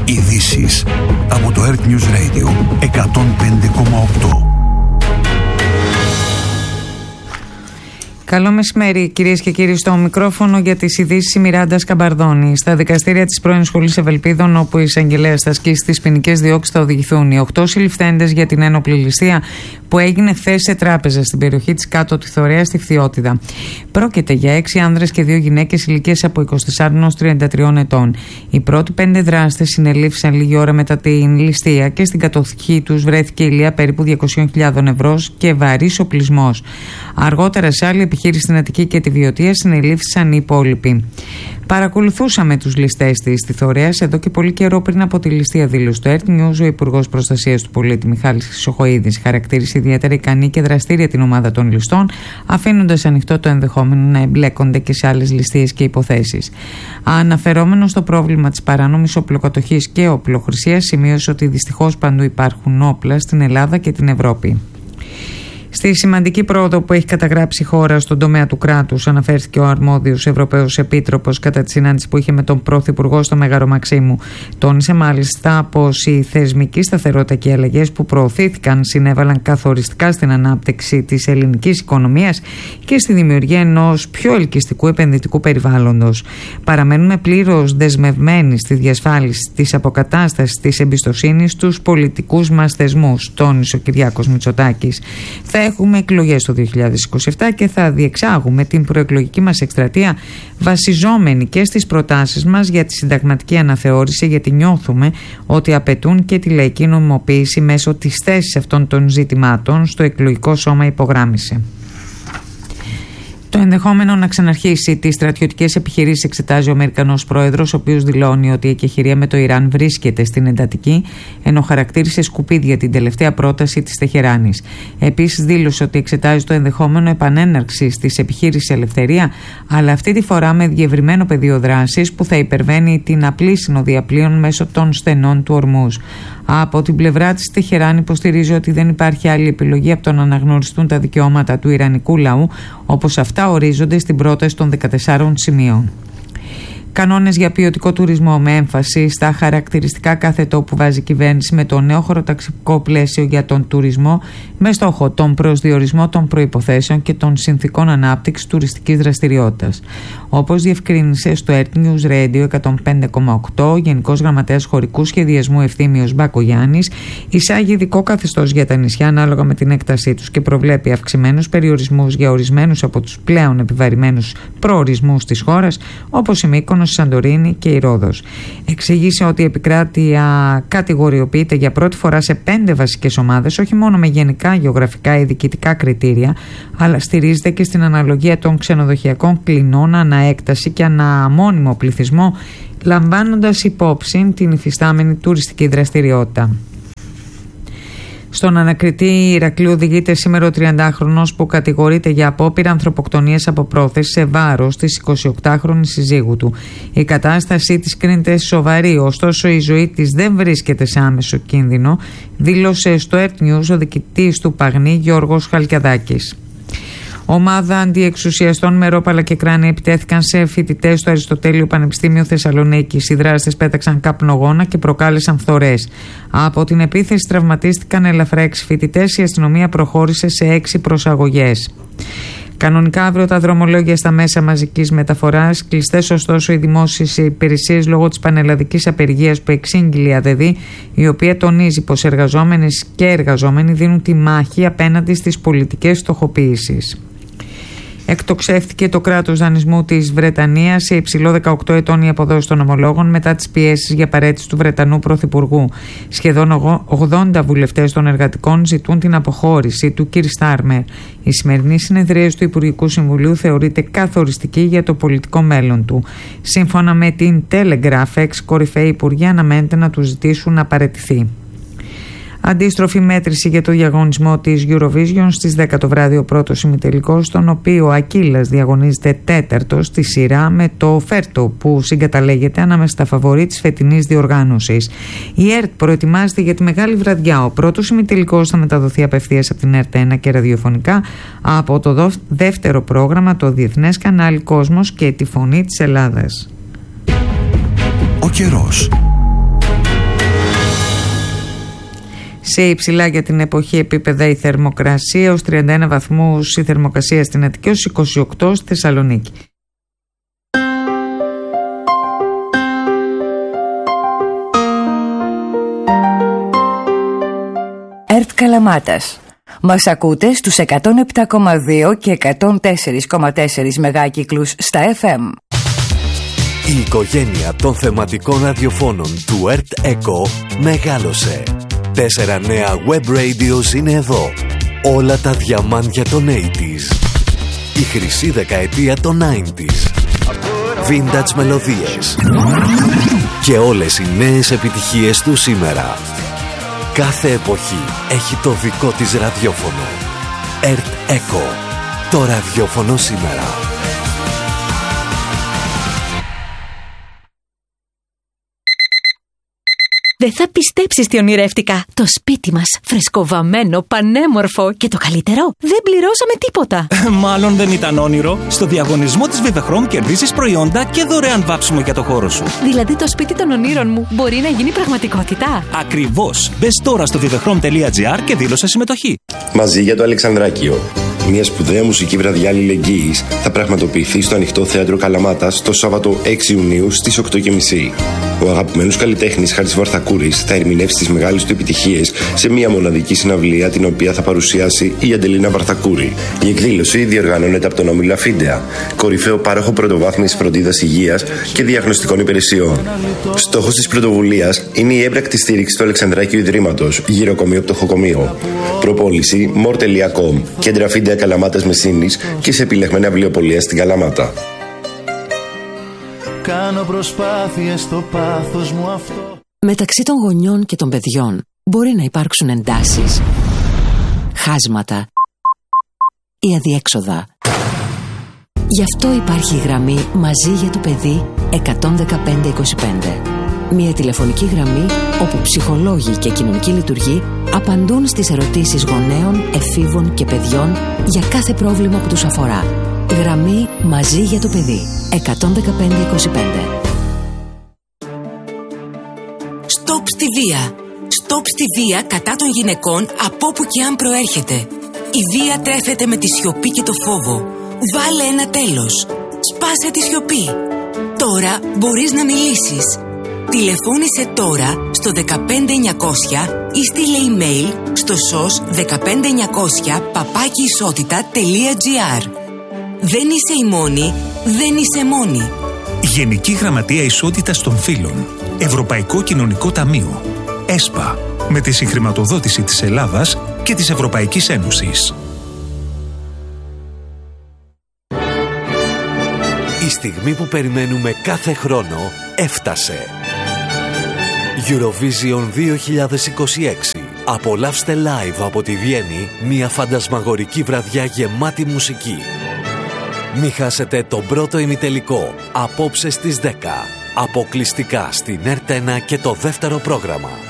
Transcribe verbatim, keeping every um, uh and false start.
Ειδήσεις από το Earth News Radio εκατόν πέντε κόμμα οκτώ. Καλό μεσημέρι, κυρίες και κύριοι. Στο μικρόφωνο για τις ειδήσεις η Μιράντα Σκαμπαρδόνη. Στα δικαστήρια της πρώην Σχολής Ευελπίδων, όπου η εισαγγελέα θα ασκήσει τις ποινικές διώξεις, θα οδηγηθούν οι οκτώ συλληφθέντες για την ένοπλη ληστεία που έγινε χθες σε τράπεζα στην περιοχή της Κάτω Τιθωρέα στη Φθιώτιδα. Πρόκειται για έξι άνδρες και δύο γυναίκες ηλικίας από είκοσι τεσσάρων έως τριάντα τριών ετών. Οι πρώτοι πέντε δράστες συνελήφθησαν λίγη ώρα μετά την ληστεία και στην κατοχή τους βρέθηκε ηλία περίπου διακόσιες χιλιάδες ευρώ και βαρύς οπλισμός. Αργότερα, σε άλλη επιχείρηση στην Αττική και τη Βιωτία, συνελήφθησαν οι υπόλοιποι. Παρακολουθούσαμε τους ληστές της Τιθωρέας εδώ και πολύ καιρό πριν από τη ληστεία, δήλωσε το Earth News ο Υπουργός Προστασίας του Πολίτη Μιχάλης Χρυσοχοΐδης. Χαρακτήρισε ιδιαίτερα ικανή και δραστήρια την ομάδα των ληστών, αφήνοντας ανοιχτό το ενδεχόμενο να εμπλέκονται και σε άλλες ληστείες και υποθέσεις. Αναφερόμενο στο πρόβλημα της παράνομης οπλοκατοχής και οπλοχρησίας, σημείωσε ότι δυστυχώς παντού υπάρχουν όπλα στην Ελλάδα και την Ευρώπη. Στη σημαντική πρόοδο που έχει καταγράψει η χώρα στον τομέα του κράτους, αναφέρθηκε ο αρμόδιος Ευρωπαίος Επίτροπος κατά τη συνάντηση που είχε με τον Πρωθυπουργό στο Μέγαρο Μαξίμου. Τόνισε μάλιστα πως η θεσμική σταθερότητα και οι αλλαγές που προωθήθηκαν συνέβαλαν καθοριστικά στην ανάπτυξη της ελληνικής οικονομίας και στη δημιουργία ενός πιο ελκυστικού επενδυτικού περιβάλλοντος. Παραμένουμε πλήρως δεσμευμένοι στη διασφάλιση της αποκατάστασης της εμπιστοσύνης στους πολιτικούς μας θεσμούς, τόνισε ο Κυριάκος Μητσοτάκης. Θα έχουμε εκλογές το δύο χιλιάδες είκοσι επτά και θα διεξάγουμε την προεκλογική μας εκστρατεία βασιζόμενοι και στις προτάσεις μας για τη συνταγματική αναθεώρηση, γιατί νιώθουμε ότι απαιτούν και τη λαϊκή νομιμοποίηση μέσω της θέσης αυτών των ζητημάτων στο εκλογικό σώμα, υπογράμμισε. Το ενδεχόμενο να ξαναρχίσει τις στρατιωτικές επιχειρήσεις εξετάζει ο Αμερικανός πρόεδρος, ο οποίος δηλώνει ότι η εκεχηρία με το Ιράν βρίσκεται στην εντατική, ενώ χαρακτήρισε σκουπίδια την τελευταία πρόταση της Τεχεράνης. Επίσης, δήλωσε ότι εξετάζει το ενδεχόμενο επανέναρξης της επιχείρησης Ελευθερία, αλλά αυτή τη φορά με διευρυμένο πεδίο δράσης που θα υπερβαίνει την απλή συνοδεία πλοίων μέσω των στενών του Ορμούζ. Από την πλευρά της, Τεχεράν υποστηρίζει ότι δεν υπάρχει άλλη επιλογή από το να αναγνωριστούν τα δικαιώματα του Ιρανικού λαού, όπως αυτά ορίζονται στην πρόταση των δεκατεσσάρων σημείων. Κανόνες για ποιοτικό τουρισμό με έμφαση στα χαρακτηριστικά κάθε τόπου βάζει η κυβέρνηση με το νέο χωροταξικό πλαίσιο για τον τουρισμό, με στόχο τον προσδιορισμό των προϋποθέσεων και των συνθηκών ανάπτυξης τουριστικής δραστηριότητας. Όπως διευκρίνησε στο Earth News Radio εκατόν πέντε κόμμα οκτώ, ο Γενικός Γραμματέας Χωρικού Σχεδιασμού Ευθύμιος Μπακογιάννης εισάγει ειδικό καθεστώς για τα νησιά ανάλογα με την έκτασή τους και προβλέπει αυξημένους περιορισμούς για ορισμένους από τους πλέον επιβαρημένους προορισμούς της χώρας, όπως η Μύκονος, η Σαντορίνη και η Ρόδος. Εξήγησε ότι η επικράτεια κατηγοριοποιείται για πρώτη φορά σε πέντε βασικές ομάδες, όχι μόνο με γενικά γεωγραφικά ή διοικητικά κριτήρια, αλλά στηρίζεται και στην αναλογία των ξενοδοχειακών κλινών ανά έκταση και ανά μόνιμο πληθυσμό, λαμβάνοντας υπόψη την υφιστάμενη τουριστική δραστηριότητα. Στον ανακριτή Ηρακλείου οδηγείται σήμερα ο τριαντάχρονος που κατηγορείται για απόπειρα ανθρωποκτονίας από πρόθεση σε βάρος της εικοσιοκτάχρονης συζύγου του. Η κατάστασή της κρίνεται σοβαρή, ωστόσο η ζωή της δεν βρίσκεται σε άμεσο κίνδυνο, δήλωσε στο Earth News ο διοικητής του Παγνή Γιώργος Χαλκιαδάκης. Ομάδα αντιεξουσιαστών με ρόπαλα και κράνη επιτέθηκαν σε φοιτητές στο Αριστοτέλειο Πανεπιστήμιο Θεσσαλονίκης. Οι δράστες πέταξαν καπνογόνα και προκάλεσαν φθορές. Από την επίθεση τραυματίστηκαν ελαφρά έξι φοιτητές. Η αστυνομία προχώρησε σε έξι προσαγωγές. Κανονικά αύριο τα δρομολόγια στα μέσα μαζικής μεταφοράς, κλειστές ωστόσο οι δημόσιες υπηρεσίες λόγω της πανελλαδικής απεργίας που εξήγηλε η ΑΔΕΔ, η οποία τονίζει πως εργαζόμενες και εργαζόμενοι δίνουν τη μάχη απέναντι στις πολιτικές στοχοποίησεις. Εκτοξεύτηκε το κράτος δανεισμού της Βρετανίας σε υψηλό δεκαοκτώ ετών η αποδόση των ομολόγων μετά τις πιέσεις για παραίτηση του Βρετανού Πρωθυπουργού. Σχεδόν ογδόντα βουλευτές των εργατικών ζητούν την αποχώρηση του κ. Στάρμερ. Η σημερινή συνεδρίαση του Υπουργικού Συμβουλίου θεωρείται καθοριστική για το πολιτικό μέλλον του. Σύμφωνα με την Telegraph, έξι κορυφαίοι υπουργοί αναμένεται να του ζητήσουν να παραιτηθεί. Αντίστροφη μέτρηση για το διαγωνισμό της Eurovision στις δέκα το βράδυ, ο πρώτος ημιτελικός, στον οποίο ο Ακύλας διαγωνίζεται τέταρτος στη σειρά με το Φέρτο που συγκαταλέγεται ανάμεσα στα φαβορί της φετινής διοργάνωσης. Η ΕΡΤ προετοιμάζεται για τη μεγάλη βραδιά. Ο πρώτος ημιτελικός θα μεταδοθεί απευθείας από την ΕΡΤ ένα και ραδιοφωνικά από το δεύτερο πρόγραμμα, το Διεθνές Κανάλι Κόσμος και τη Φωνή της Ελλάδας. Ο καιρός. Σε υψηλά για την εποχή επίπεδα η θερμοκρασία, ως τριάντα ένα βαθμούς η θερμοκρασία στην Αττική, ως είκοσι οκτώ στη Θεσσαλονίκη. ΕΡΤ Καλαμάτας. Μας ακούτε στους εκατόν επτά κόμμα δύο και εκατόν τέσσερα κόμμα τέσσερα μεγάκυκλους στα εφ εμ. Η οικογένεια των θεματικών ραδιοφώνων του ΕΡΤ ΕΚΟ μεγάλωσε. Τέσσερα νέα web radios είναι εδώ. Όλα τα διαμάντια των ογδόντα. Η χρυσή δεκαετία των ενενήντα. Vintage μελωδίες. Και όλες οι νέες επιτυχίες του σήμερα. Κάθε εποχή έχει το δικό της ραδιόφωνο. ΕΡΤ ΕΚΟ. Το ραδιόφωνο σήμερα. Δεν θα πιστέψεις τι ονειρεύτηκα. Το σπίτι μας, φρεσκοβαμμένο, πανέμορφο και το καλύτερο, δεν πληρώσαμε τίποτα. Μάλλον δεν ήταν όνειρο. Στο διαγωνισμό της Vivechrome κερδίζεις προϊόντα και δωρεάν βάψιμο για το χώρο σου. Δηλαδή το σπίτι των ονείρων μου μπορεί να γίνει πραγματικότητα. Ακριβώς. Μπες τώρα στο vivechrome τελεία gr και δήλωσε συμμετοχή. Μαζί για το Αλεξανδράκιο. Μια σπουδαία μουσική βραδιά αλληλεγγύης θα πραγματοποιηθεί στο Ανοιχτό Θέατρο Καλαμάτας το Σάββατο έξι Ιουνίου στις οκτώ και μισή. Ο αγαπημένος καλλιτέχνης Χάρης Βαρθακούρης θα ερμηνεύσει τις μεγάλες του επιτυχίες σε μια μοναδική συναυλία, την οποία θα παρουσιάσει η Αντελίνα Βαρθακούρη. Η εκδήλωση διοργανώνεται από τον Όμιλο Αφίντεα, κορυφαίο πάροχο πρωτοβάθμιας φροντίδας υγείας και διαγνωστικών υπηρεσιών. Στόχος της πρωτοβουλίας είναι η έμπρακτη στήριξη του Αλεξανδράκιου Ιδρύματος, γυροκομείο πτωχοκομείο. Προπόληση more τελεία com, κέντρα Αφίντεα Καλαμάτας Μεσίνης και σε επιλεγμένα βιβλιοπωλεία στην Καλαμάτα. Κάνω προσπάθειες στο πάθος μου αυτό. Μεταξύ των γονιών και των παιδιών μπορεί να υπάρξουν εντάσεις, χάσματα ή αδιέξοδα. Γι' αυτό υπάρχει η γραμμή Μαζί για το παιδί εκατόν δεκαπέντε είκοσι πέντε. Μια τηλεφωνική γραμμή όπου ψυχολόγοι και κοινωνικοί λειτουργοί απαντούν στις ερωτήσεις γονέων, εφήβων και παιδιών για κάθε πρόβλημα που τους αφορά. Γραμμή Μαζί για το παιδί εκατόν δεκαπέντε είκοσι πέντε. Στοπ στη βία. Στοπ στη βία κατά των γυναικών από όπου και αν προέρχεται. Η βία τρέφεται με τη σιωπή και το φόβο. Βάλε ένα τέλος. Σπάσε τη σιωπή. Τώρα μπορείς να μιλήσεις. Τηλεφώνησε τώρα στο δεκαπέντε εννιακόσια ή στείλε email στο σος δεκαπέντε εννιακόσια παπάκι ισότητα τελεία gr. Δεν είσαι η μόνη, δεν είσαι μόνη. Γενική Γραμματεία Ισότητας των Φύλων. Ευρωπαϊκό Κοινωνικό Ταμείο. ΕΣΠΑ. Με τη συγχρηματοδότηση της Ελλάδας και της Ευρωπαϊκής Ένωσης. Η στιγμή που περιμένουμε κάθε χρόνο έφτασε. Eurovision δύο χιλιάδες είκοσι έξι. Απολαύστε live από τη Βιέννη μια φαντασμαγορική βραδιά γεμάτη μουσική. Μη χάσετε τον πρώτο ημιτελικό απόψε στις δέκα. Αποκλειστικά στην ΕΡΤ ένα και το δεύτερο πρόγραμμα.